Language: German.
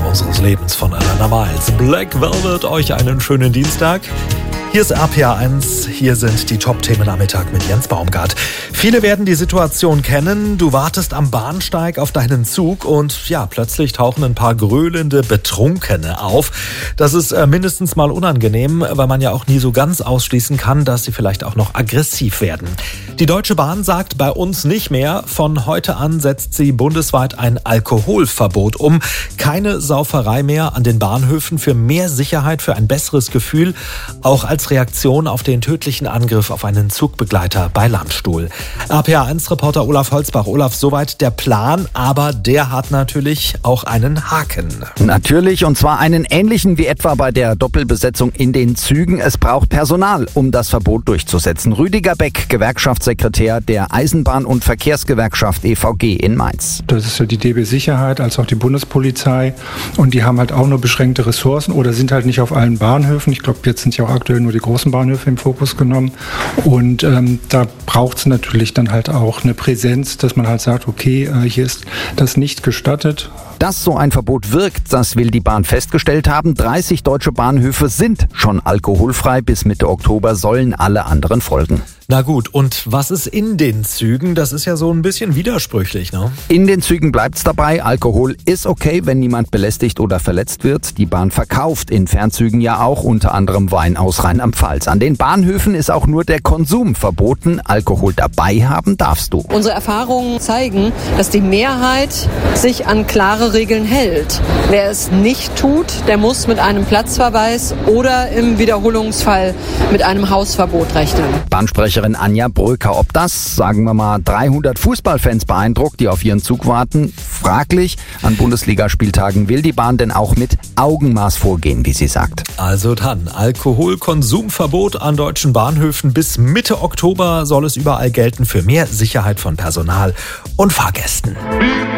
unseres Lebens von Alana Miles. Black Velvet, euch einen schönen Dienstag. Hier ist RPA 1, hier sind die Top-Themen am Mittag mit Jens Baumgart. Viele werden die Situation kennen, du wartest am Bahnsteig auf deinen Zug und ja, plötzlich tauchen ein paar gröhlende Betrunkene auf. Das ist mindestens mal unangenehm, weil man ja auch nie so ganz ausschließen kann, dass sie vielleicht auch noch aggressiv werden. Die Deutsche Bahn sagt bei uns nicht mehr. Von heute an setzt sie bundesweit ein Alkoholverbot um. Keine Sauferei mehr an den Bahnhöfen, für mehr Sicherheit, für ein besseres Gefühl, auch als Reaktion auf den tödlichen Angriff auf einen Zugbegleiter bei Landstuhl. RPA1-Reporter Olaf Holzbach. Olaf, soweit der Plan, aber der hat natürlich auch einen Haken. Natürlich, und zwar einen ähnlichen wie etwa bei der Doppelbesetzung in den Zügen. Es braucht Personal, um das Verbot durchzusetzen. Rüdiger Beck, Gewerkschaftssekretär der Eisenbahn- und Verkehrsgewerkschaft EVG in Mainz. Das ist ja die DB Sicherheit als auch die Bundespolizei und die haben halt auch nur beschränkte Ressourcen oder sind halt nicht auf allen Bahnhöfen. Ich glaube, jetzt sind ja auch aktuell nur die großen Bahnhöfe im Fokus genommen und da braucht es natürlich dann halt auch eine Präsenz, dass man halt sagt, okay, hier ist das nicht gestattet. Dass so ein Verbot wirkt, das will die Bahn festgestellt haben. 30 deutsche Bahnhöfe sind schon alkoholfrei. Bis Mitte Oktober sollen alle anderen folgen. Na gut, und was ist in den Zügen? Das ist ja so ein bisschen widersprüchlich, ne? In den Zügen bleibt's dabei. Alkohol ist okay, wenn niemand belästigt oder verletzt wird. Die Bahn verkauft in Fernzügen ja auch unter anderem Wein aus Rheinland-Pfalz. An den Bahnhöfen ist auch nur der Konsum verboten. Alkohol dabei haben darfst du. Unsere Erfahrungen zeigen, dass die Mehrheit sich an klare Regeln hält. Wer es nicht tut, der muss mit einem Platzverweis oder im Wiederholungsfall mit einem Hausverbot rechnen. Bahnsprecherin Anja Bröker, ob das, sagen wir mal, 300 Fußballfans beeindruckt, die auf ihren Zug warten, fraglich. An Bundesligaspieltagen will die Bahn denn auch mit Augenmaß vorgehen, wie sie sagt. Also dann, Alkoholkonsumverbot an deutschen Bahnhöfen bis Mitte Oktober soll es überall gelten für mehr Sicherheit von Personal und Fahrgästen.